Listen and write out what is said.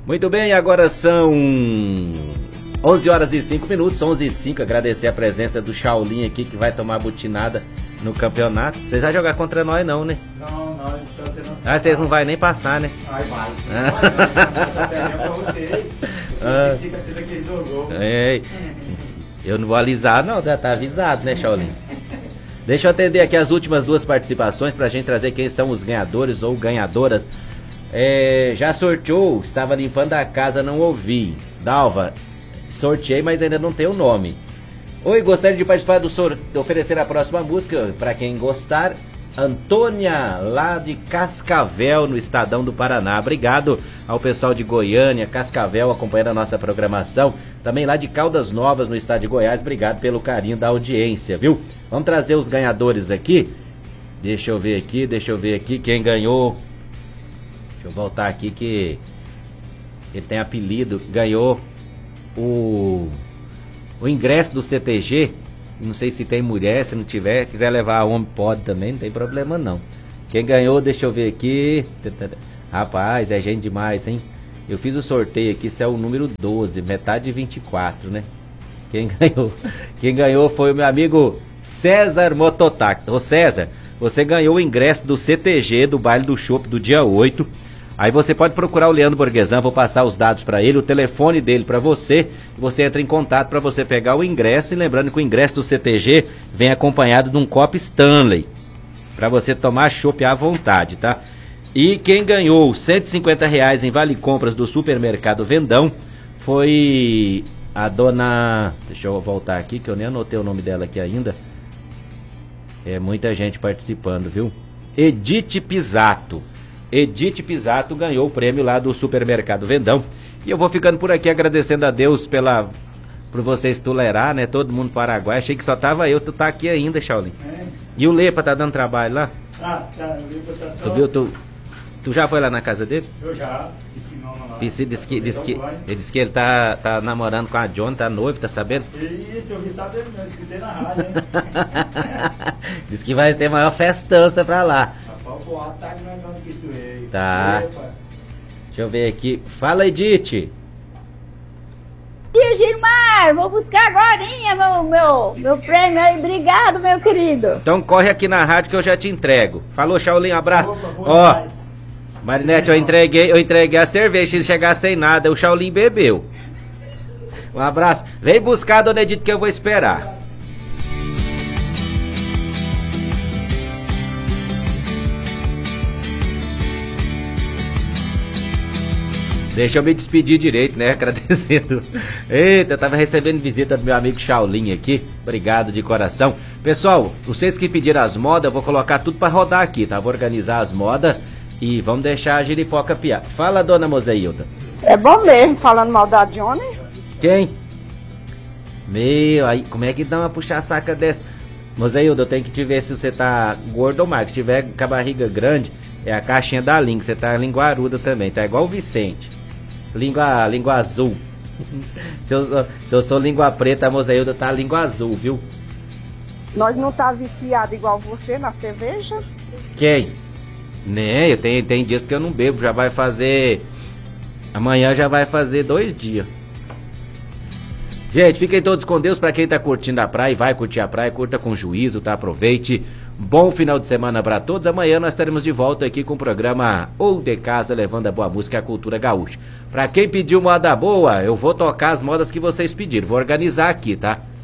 Muito bem, agora são 11 horas e 5 minutos, 11 e 5. Agradecer a presença do Shaolin aqui, que vai tomar butinada no campeonato. Vocês vão jogar contra nós não, né? Não, vocês não vão nem passar, né? Vai. Eu não vou alisar, não, já tá avisado, né, Shaolin? Deixa eu atender aqui as últimas duas participações pra gente trazer quem são os ganhadores ou ganhadoras. Já sorteou, estava limpando a casa, não ouvi. Dalva, sorteei, mas ainda não tem o nome. Oi, gostaria de participar do sorteio, oferecer a próxima música para quem gostar. Antônia, lá de Cascavel, no Estadão do Paraná. Obrigado ao pessoal de Goiânia, Cascavel, acompanhando a nossa programação. Também lá de Caldas Novas, no estado de Goiás. Obrigado pelo carinho da audiência, viu? Vamos trazer os ganhadores aqui. Deixa eu ver aqui quem ganhou. Deixa eu voltar aqui que ele tem apelido. Ganhou o ingresso do CTG. Não sei se tem mulher, se não tiver, quiser levar homem pode também, não tem problema não. Quem ganhou, deixa eu ver aqui. Rapaz, é gente demais, hein? Eu fiz o sorteio aqui, isso é o número 12, metade de 24, né? Quem ganhou foi o meu amigo César Mototac. Ô César, você ganhou o ingresso do CTG, do Baile do Chopp, do dia 8. Aí você pode procurar o Leandro Borguesan, vou passar os dados para ele, o telefone dele para você. Você entra em contato para você pegar o ingresso. E lembrando que o ingresso do CTG vem acompanhado de um copo Stanley, para você tomar chopp à vontade, tá? E quem ganhou R$150 em vale compras do supermercado Vendão foi a dona... Deixa eu voltar aqui que eu nem anotei o nome dela aqui ainda. É muita gente participando, viu? Edith Pisato. Edith Pisato ganhou o prêmio lá do supermercado Vendão. E eu vou ficando por aqui agradecendo a Deus por vocês tolerar, né? Todo mundo Paraguai. Achei que só tava eu, tu tá aqui ainda, Shaolin. E o Lepa tá dando trabalho lá? Tá, o Lepa tá só... Tu viu? Tu já foi lá na casa dele? Eu já, ensinou lá. Ele disse que ele tá namorando com a John, tá noivo, tá sabendo? Eita, eu vi sabendo, eu escutei na rádio, hein? Diz que vai ter maior festança pra lá. Tá. Deixa eu ver aqui. Fala, Edith. E Gilmar, vou buscar agora meu prêmio aí. Obrigado, meu querido. Então corre aqui na rádio que eu já te entrego. Falou, Shaolin, um abraço. Ó, Marinete, eu entreguei a cerveja. Se ele chegar sem nada, o Shaolin bebeu. Um abraço. Vem buscar, dona Edith, que eu vou esperar. Deixa eu me despedir direito, né? Agradecendo. Eita, eu tava recebendo visita do meu amigo Shaolin aqui. Obrigado de coração. Pessoal, vocês que pediram as modas, eu vou colocar tudo pra rodar aqui, tá? Vou organizar as modas e vamos deixar a giripoca piar. Fala, dona Moseilda. É bom mesmo, falando mal da Johnny. Quem? Meu, aí, como é que dá uma puxa-saca dessa? Moseilda, eu tenho que te ver se você tá gordo ou magro. Se tiver com a barriga grande, é a caixinha da língua. Você tá linguaruda também, tá igual o Vicente. Língua azul. se eu sou língua preta, a Moseilda tá língua azul, viu? Nós não tá viciado igual você na cerveja? Quem? Né, tem dias que eu não bebo, já vai fazer... Amanhã já vai fazer 2 dias. Gente, fiquem todos com Deus. Pra quem tá curtindo a praia e vai curtir a praia, curta com juízo, tá? Aproveite. Bom final de semana pra todos. Amanhã nós estaremos de volta aqui com o programa Ou de Casa, levando a boa música e a cultura gaúcha. Pra quem pediu moda boa, eu vou tocar as modas que vocês pediram. Vou organizar aqui, tá?